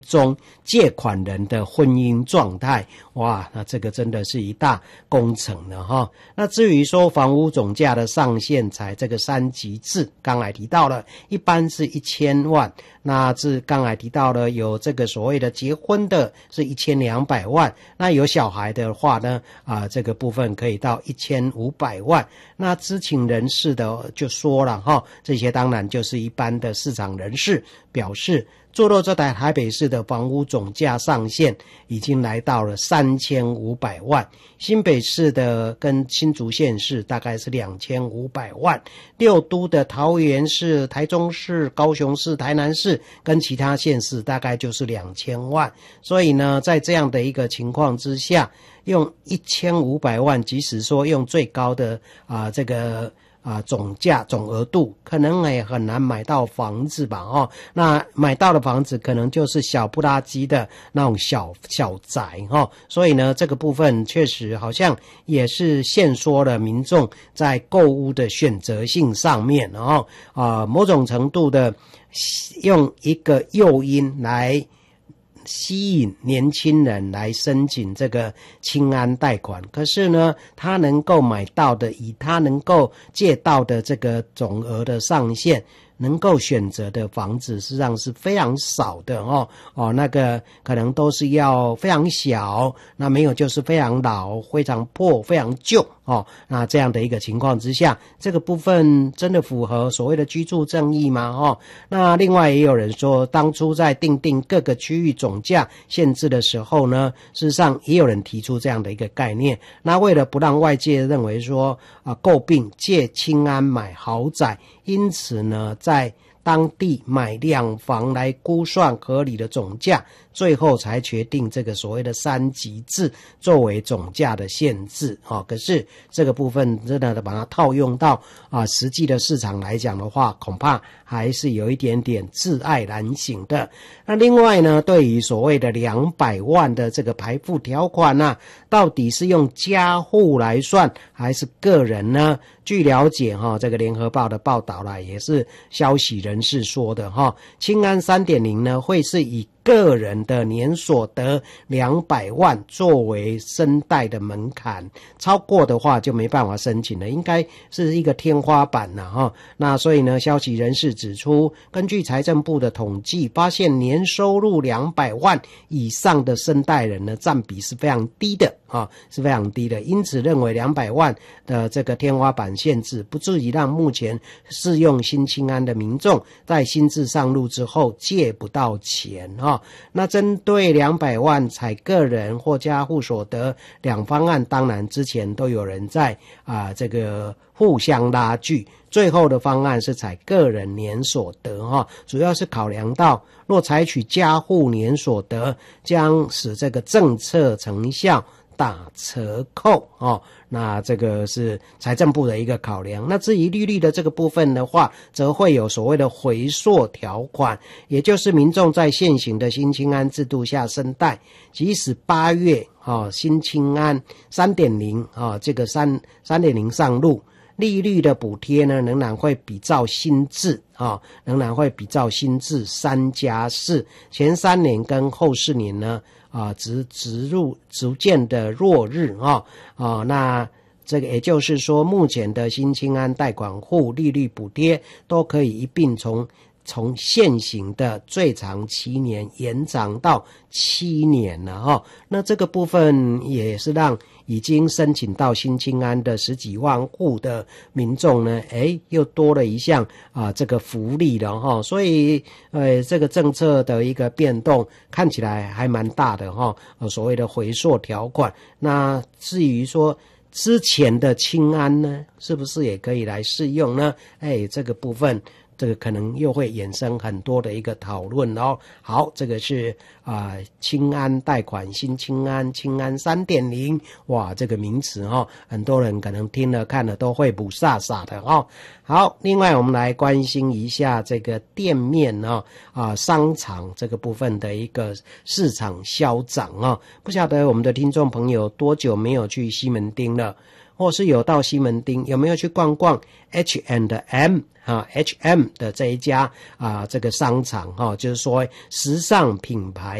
中借款人的婚姻状态。哇，那这个真的是一大工程了哈。那至于说房屋总价的上限采这个3级制，刚才提到了一般是1000万，那刚才提到了有这个所谓的结婚的是1200万，那有小孩的话呢这个部分可以到1500万。那知情人士的就说了哈，这些当然就是一般的市场人士表示，坐落在台北市的房屋总价上限已经来到了3500万，新北市的跟新竹县市大概是2500万，六都的桃园市、台中市、高雄市、台南市跟其他县市大概就是2000万。所以呢，在这样的一个情况之下，用1500万，即使说用最高的这个总价总额度，可能也很难买到房子吧那买到的房子可能就是小不拉几的那种小宅所以呢，这个部分确实好像也是限缩了民众在购屋的选择性上面某种程度的用一个诱因来吸引年轻人来申请这个青安贷款，可是呢，他能够买到的，以他能够借到的这个总额的上限，能够选择的房子实际上是非常少的那个可能都是要非常小，那没有就是非常老、非常破、非常旧那这样的一个情况之下，这个部分真的符合所谓的居住正义吗那另外也有人说，当初在订定各个区域总价限制的时候呢，事实上也有人提出这样的一个概念，那为了不让外界认为说诟病借青安买豪宅，因此呢在当地买两房来估算合理的总价，最后才决定这个所谓的3级制作为总价的限制可是这个部分真的把它套用到实际的市场来讲的话，恐怕还是有一点点窒碍难行的。那另外呢，对于所谓的200万的这个排付条款到底是用家户来算还是个人呢？据了解这个联合报的报道也是消息人士说的青安 3.0 呢会是以个人的年所得200万作为申贷的门槛，超过的话就没办法申请了，应该是一个天花板那所以呢，消息人士指出，根据财政部的统计，发现年收入200万以上的申贷人呢占比是非常低的是非常低的，因此认为200万的这个天花板限制不至于让目前适用新青安的民众在新制上路之后借不到钱那针对200万采个人或家户所得两方案，当然之前都有人在这个互相拉锯，最后的方案是采个人年所得主要是考量到若采取家户年所得，将使这个政策成效打折扣那这个是财政部的一个考量。那至于利率的这个部分的话，则会有所谓的回溯条款，也就是民众在现行的新青安制度下申贷，即使8月新青安 3.0 这个 3.0 上路，利率的补贴呢仍然会比照新制3+4，前3年跟后4年呢逐渐的落日那这个也就是说，目前的新青安贷款户利率补贴都可以一并从现行的最长7年延长到7年了那这个部分也是让已经申请到新青安的10几万户的民众呢又多了一项这个福利了所以这个政策的一个变动看起来还蛮大的所谓的回溯条款。那至于说之前的青安呢，是不是也可以来适用呢？这个部分这个可能又会衍生很多的一个讨论好，这个是青安贷款，新青安 3.0 哇，这个名词很多人可能听了看了都会不傻傻的好，另外我们来关心一下这个店面商场这个部分的一个市场销涨不晓得我们的听众朋友多久没有去西门町了。 或是有到西门町，有没有去逛逛 H&M H&M 的这一家这个商场就是说时尚品牌